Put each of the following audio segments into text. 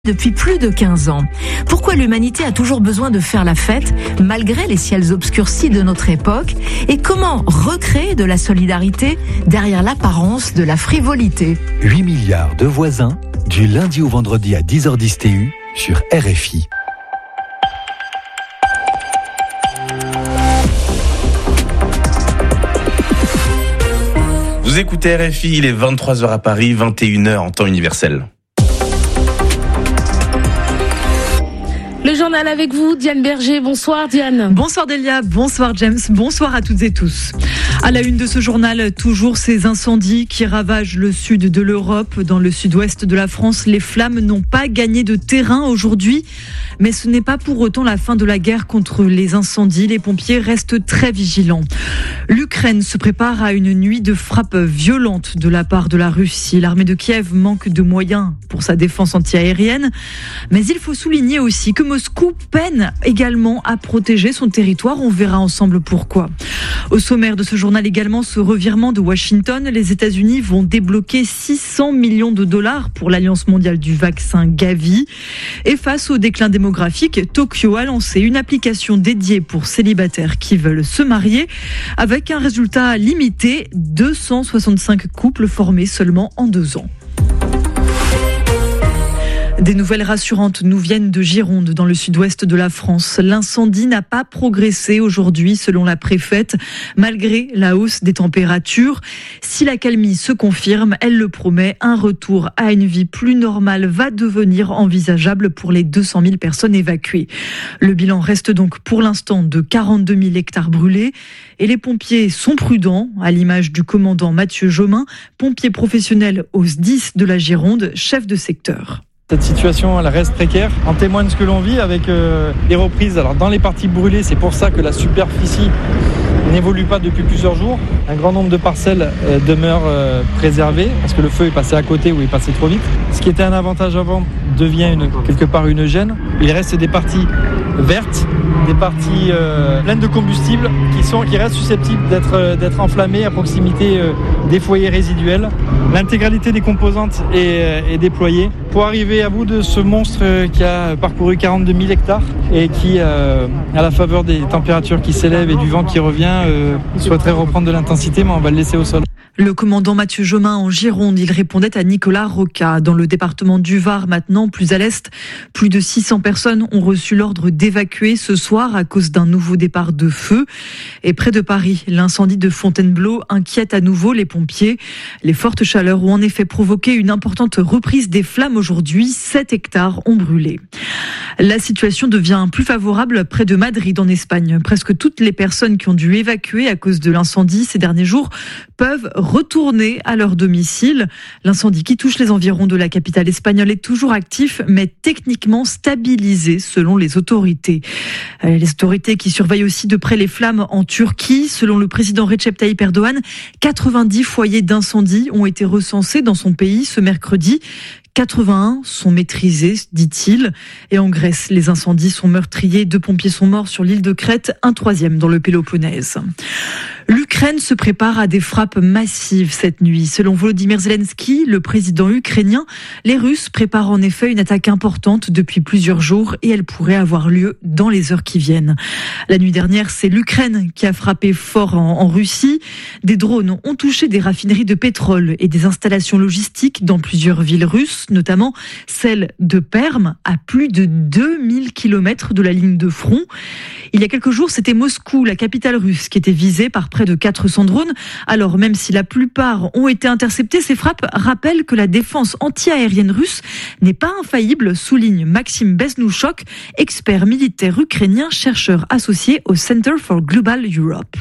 Depuis plus de 15 ans. Pourquoi l'humanité a toujours besoin de faire la fête, malgré les ciels obscurcis de notre époque? Et comment recréer de la solidarité derrière l'apparence de la frivolité? 8 milliards de voisins, du lundi au vendredi à 10h10 TU sur RFI. Vous écoutez RFI, il est 23h à Paris, 21h en temps universel. Le journal avec vous, Diane Berger. Bonsoir Diane. Bonsoir Delia, bonsoir James, bonsoir à toutes et tous. À la une de ce journal, toujours ces incendies qui ravagent le sud de l'Europe. Dans le sud-ouest de la France, les flammes n'ont pas gagné de terrain aujourd'hui. Mais ce n'est pas pour autant la fin de la guerre contre les incendies. Les pompiers restent très vigilants. L'Ukraine se prépare à une nuit de frappes violentes de la part de la Russie. L'armée de Kiev manque de moyens pour sa défense antiaérienne. Mais il faut souligner aussi que Moscou peine également à protéger son territoire. On verra ensemble pourquoi. Au sommaire de ce journal également, ce revirement de Washington. Les États-Unis vont débloquer 600 millions de dollars pour l'Alliance mondiale du vaccin Gavi. Et face au déclin démographique, Tokyo a lancé une application dédiée pour célibataires qui veulent se marier avec un résultat limité, 265 couples formés seulement en 2 ans. Des nouvelles rassurantes nous viennent de Gironde, dans le sud-ouest de la France. L'incendie n'a pas progressé aujourd'hui, selon la préfète, malgré la hausse des températures. Si l'accalmie se confirme, elle le promet, un retour à une vie plus normale va devenir envisageable pour les 200 000 personnes évacuées. Le bilan reste donc pour l'instant de 42 000 hectares brûlés. Et les pompiers sont prudents, à l'image du commandant Mathieu Jomin, pompier professionnel au SDIS de la Gironde, chef de secteur. Cette situation, elle reste précaire. En témoigne ce que l'on vit avec les reprises. Alors, dans les parties brûlées, c'est pour ça que la superficie n'évolue pas depuis plusieurs jours. Un grand nombre de parcelles demeurent préservées parce que le feu est passé à côté ou est passé trop vite. Ce qui était un avantage avant devient quelque part une gêne. Il reste des parties vertes, des parties pleines de combustible qui restent susceptibles d'être enflammées à proximité des foyers résiduels. L'intégralité des composantes est déployée pour arriver à bout de ce monstre qui a parcouru 42 000 hectares et qui, à la faveur des températures qui s'élèvent et du vent qui revient, souhaiterait reprendre de l'intensité, mais on va le laisser au sol. Le commandant Mathieu Jomin en Gironde, il répondait à Nicolas Roca. Dans le département du Var, maintenant, plus à l'est, plus de 600 personnes ont reçu l'ordre d'évacuer ce soir à cause d'un nouveau départ de feu. Et près de Paris, l'incendie de Fontainebleau inquiète à nouveau les pompiers. Les fortes chaleurs ont en effet provoqué une importante reprise des flammes aujourd'hui. 7 hectares ont brûlé. La situation devient plus favorable près de Madrid, en Espagne. Presque toutes les personnes qui ont dû évacuer à cause de l'incendie ces derniers jours peuvent retourner à leur domicile. L'incendie qui touche les environs de la capitale espagnole est toujours actif, mais techniquement stabilisé selon les autorités. Les autorités qui surveillent aussi de près les flammes en Turquie. Selon le président Recep Tayyip Erdogan, 90 foyers d'incendie ont été recensés dans son pays ce mercredi. 81 sont maîtrisés, dit-il. Et en Grèce, les incendies sont meurtriers. 2 pompiers sont morts sur l'île de Crète, un 3e dans le Péloponnèse. L'Ukraine se prépare à des frappes massives cette nuit. Selon Volodymyr Zelensky, le président ukrainien, les Russes préparent en effet une attaque importante depuis plusieurs jours et elle pourrait avoir lieu dans les heures qui viennent. La nuit dernière, c'est l'Ukraine qui a frappé fort en Russie. Des drones ont touché des raffineries de pétrole et des installations logistiques dans plusieurs villes russes, notamment celle de Perm, à plus de 2000 km de la ligne de front. Il y a quelques jours, c'était Moscou, la capitale russe, qui était visée par près de 400 drones. Alors, même si la plupart ont été interceptés, ces frappes rappellent que la défense anti-aérienne russe n'est pas infaillible, souligne Maxime Beznouchok, expert militaire ukrainien, chercheur associé au Center for Global Europe.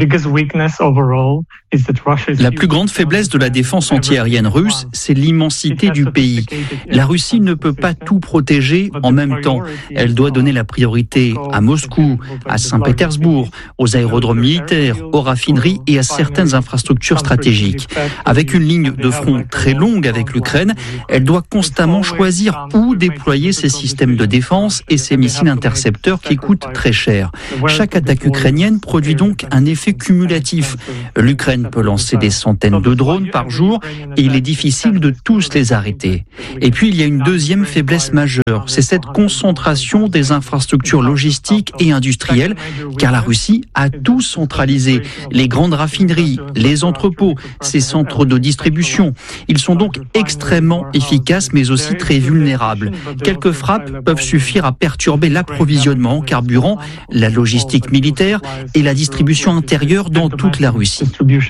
La plus grande faiblesse de la défense antiaérienne russe, c'est l'immensité du pays. La Russie ne peut pas tout protéger en même temps. Elle doit donner la priorité à Moscou, à Saint-Pétersbourg, aux aérodromes militaires, aux raffineries et à certaines infrastructures stratégiques. Avec une ligne de front très longue avec l'Ukraine, elle doit constamment choisir où déployer ses systèmes de défense et ses missiles intercepteurs qui coûtent très cher. Chaque attaque ukrainienne produit donc un effet cumulatif. L'Ukraine peut lancer des centaines de drones par jour et il est difficile de tous les arrêter. Et puis il y a une deuxième faiblesse majeure, c'est cette concentration des infrastructures logistiques et industrielles, car la Russie a tout centralisé. Les grandes raffineries, les entrepôts, ses centres de distribution. Ils sont donc extrêmement efficaces mais aussi très vulnérables. Quelques frappes peuvent suffire à perturber l'approvisionnement en carburant, la logistique militaire et la distribution intérieure dans toute la Russie.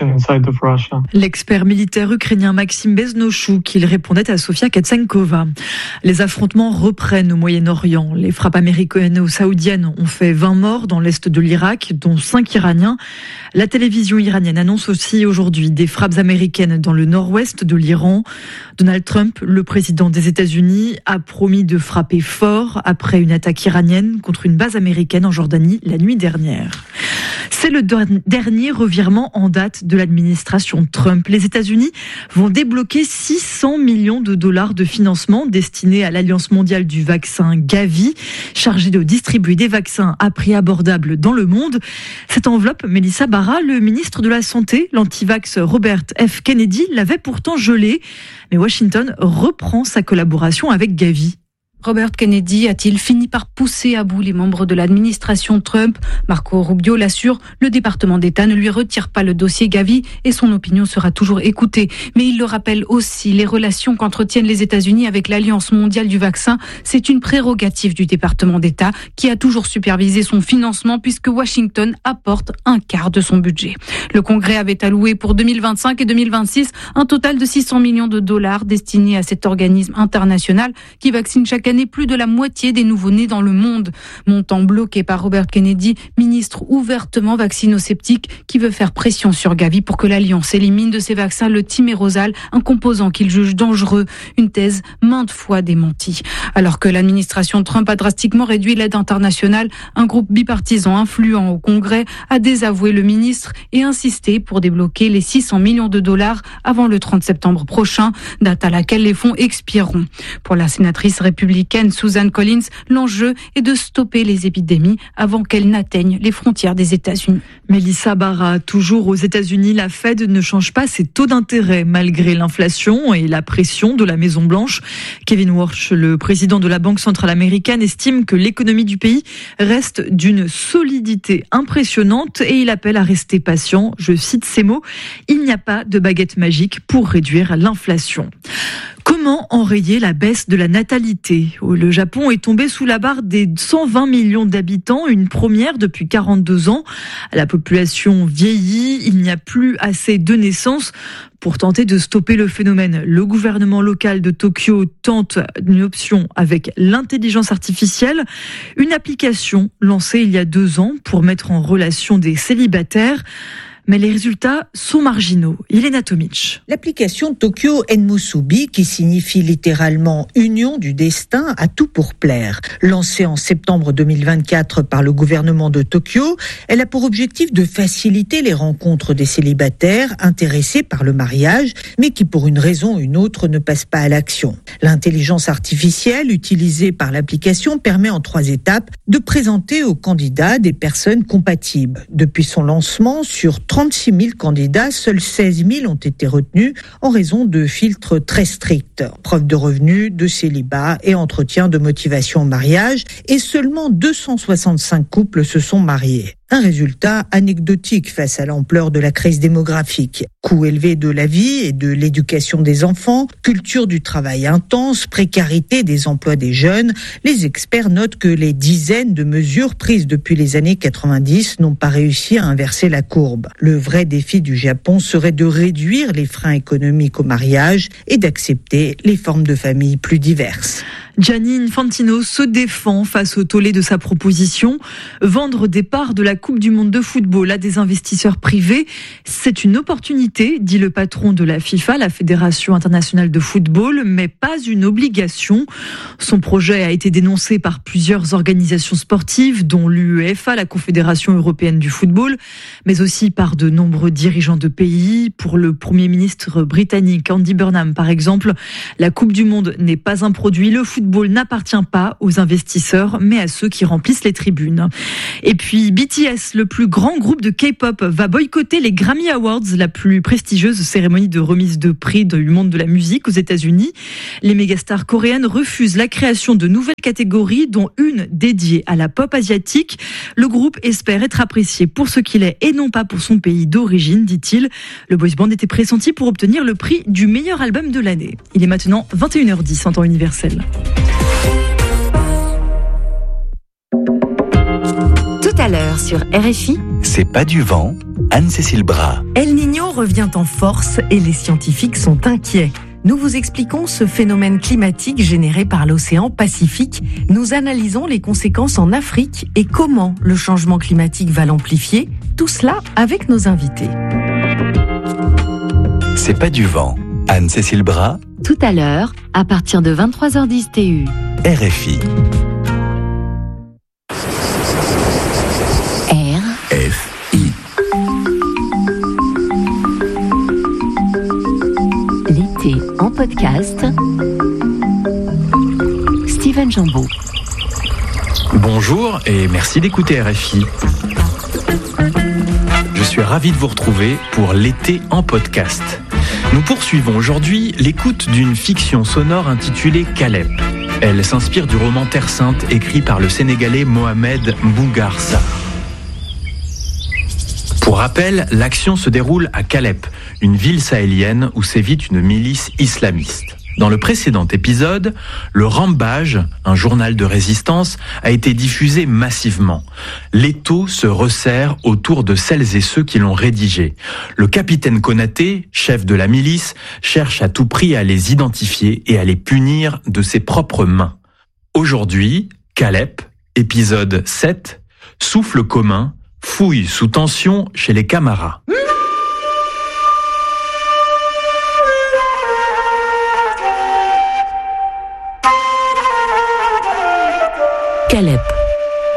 L'expert militaire ukrainien Maxime Beznochouk, il répondait à Sofia Katsenkova. Les affrontements reprennent au Moyen-Orient. Les frappes américano-saoudiennes ont fait 20 morts dans l'est de l'Irak, dont 5 Iraniens. La télévision iranienne annonce aussi aujourd'hui des frappes américaines dans le nord-ouest de l'Iran. Donald Trump, le président des États-Unis, a promis de frapper fort après une attaque iranienne contre une base américaine en Jordanie la nuit dernière. C'est le dernier revirement en date de l'administration Trump. Les États-Unis vont débloquer 600 millions de dollars de financement destinés à l'Alliance mondiale du vaccin Gavi, chargée de distribuer des vaccins à prix abordable dans le monde. Cette enveloppe, Melissa Barra, le ministre de la Santé, l'antivax Robert F. Kennedy, l'avait pourtant gelée. Mais Washington reprend sa collaboration avec Gavi. Robert Kennedy a-t-il fini par pousser à bout les membres de l'administration Trump ? Marco Rubio l'assure, le département d'État ne lui retire pas le dossier Gavi et son opinion sera toujours écoutée. Mais il le rappelle aussi, les relations qu'entretiennent les États-Unis avec l'Alliance mondiale du vaccin, c'est une prérogative du département d'État qui a toujours supervisé son financement puisque Washington apporte un quart de son budget. Le Congrès avait alloué pour 2025 et 2026 un total de 600 millions de dollars destinés à cet organisme international qui vaccine chaque année plus de la moitié des nouveau-nés dans le monde. Montant bloqué par Robert Kennedy, ministre ouvertement vaccino-sceptique qui veut faire pression sur Gavi pour que l'Alliance élimine de ses vaccins le thymérosal, un composant qu'il juge dangereux, une thèse maintes fois démentie. Alors que l'administration Trump a drastiquement réduit l'aide internationale, un groupe bipartisan influent au Congrès a désavoué le ministre et insisté pour débloquer les 600 millions de dollars avant le 30 septembre prochain, date à laquelle les fonds expireront. Pour la sénatrice républicaine Susan Collins, l'enjeu est de stopper les épidémies avant qu'elles n'atteignent les frontières des États-Unis. Melissa Barra, toujours aux États-Unis, la Fed ne change pas ses taux d'intérêt malgré l'inflation et la pression de la Maison-Blanche. Kevin Warsh, le président de la Banque centrale américaine, estime que l'économie du pays reste d'une solidité impressionnante et il appelle à rester patient. Je cite ces mots, « Il n'y a pas de baguette magique pour réduire l'inflation ». Comment enrayer la baisse de la natalité ? Le Japon est tombé sous la barre des 120 millions d'habitants, une première depuis 42 ans. La population vieillit, il n'y a plus assez de naissances. Pour tenter de stopper le phénomène, le gouvernement local de Tokyo tente une option avec l'intelligence artificielle, une application lancée il y a 2 ans pour mettre en relation des célibataires. Mais les résultats sont marginaux. Elena Tomic. L'application Tokyo Enmusubi, qui signifie littéralement « Union du destin », a tout pour plaire. Lancée en septembre 2024 par le gouvernement de Tokyo, elle a pour objectif de faciliter les rencontres des célibataires intéressés par le mariage, mais qui pour une raison ou une autre ne passent pas à l'action. L'intelligence artificielle utilisée par l'application permet en 3 étapes de présenter aux candidats des personnes compatibles. Depuis son lancement, sur 36 000 candidats, seuls 16 000 ont été retenus en raison de filtres très stricts. Preuve de revenus, de célibat et entretien de motivation au mariage. Et seulement 265 couples se sont mariés. Un résultat anecdotique face à l'ampleur de la crise démographique. Coût élevé de la vie et de l'éducation des enfants, culture du travail intense, précarité des emplois des jeunes. Les experts notent que les dizaines de mesures prises depuis les années 90 n'ont pas réussi à inverser la courbe. Le vrai défi du Japon serait de réduire les freins économiques au mariage et d'accepter les formes de famille plus diverses. Gianni Infantino se défend face au tollé de sa proposition. Vendre des parts de la Coupe du Monde de football à des investisseurs privés, c'est une opportunité, dit le patron de la FIFA, la Fédération internationale de football, mais pas une obligation. Son projet a été dénoncé par plusieurs organisations sportives, dont l'UEFA, la Confédération européenne du football, mais aussi par de nombreux dirigeants de pays. Pour le Premier ministre britannique Andy Burnham, par exemple, la Coupe du Monde n'est pas un produit. Le football n'appartient pas aux investisseurs, mais à ceux qui remplissent les tribunes. Et puis BTS, le plus grand groupe de K-pop, va boycotter les Grammy Awards, la plus prestigieuse cérémonie de remise de prix du monde de la musique aux États-Unis. Les mégastars coréennes refusent la création de nouvelles catégories, dont une dédiée à la pop asiatique. Le groupe espère être apprécié pour ce qu'il est et non pas pour son pays d'origine, dit-il. Le boys band était pressenti pour obtenir le prix du meilleur album de l'année. Il est maintenant 21h10 en temps universel. Tout à l'heure sur RFI, C'est pas du vent, Anne-Cécile Bras. El Niño revient en force et les scientifiques sont inquiets. Nous vous expliquons ce phénomène climatique généré par l'océan Pacifique. Nous analysons les conséquences en Afrique et comment le changement climatique va l'amplifier. Tout cela avec nos invités. C'est pas du vent, Anne-Cécile Bras, Tout à l'heure, à partir de 23h10 TU. RFI. RFI. L'été en podcast. Steven Jambeau. Bonjour et merci d'écouter RFI. Je suis ravi de vous retrouver pour l'été en podcast. Nous poursuivons aujourd'hui l'écoute d'une fiction sonore intitulée Caleb. Elle s'inspire du roman Terre Sainte écrit par le Sénégalais Mohamed Mbougar Sarr. Pour rappel, l'action se déroule à Caleb, une ville sahélienne où sévit une milice islamiste. Dans le précédent épisode, le Rambage, un journal de résistance, a été diffusé massivement. L'étau se resserre autour de celles et ceux qui l'ont rédigé. Le capitaine Konaté, chef de la milice, cherche à tout prix à les identifier et à les punir de ses propres mains. Aujourd'hui, Caleb, épisode 7, souffle commun, fouille sous tension chez les Camara. Caleb,